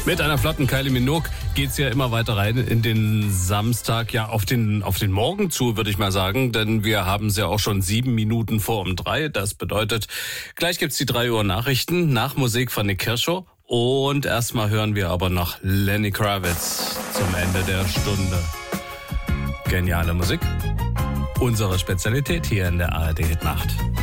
Mit einer flotten Kylie Minogue geht's ja immer weiter rein in den Samstag, ja auf den Morgen zu, würde ich mal sagen, denn wir haben es ja auch schon 7 Minuten vor 3. Das bedeutet, gleich gibt's die 3 Uhr Nachrichten nach Musik von Nick Kershaw und erstmal hören wir aber noch Lenny Kravitz zum Ende der Stunde. Geniale Musik, unsere Spezialität hier in der ARD Hit Nacht.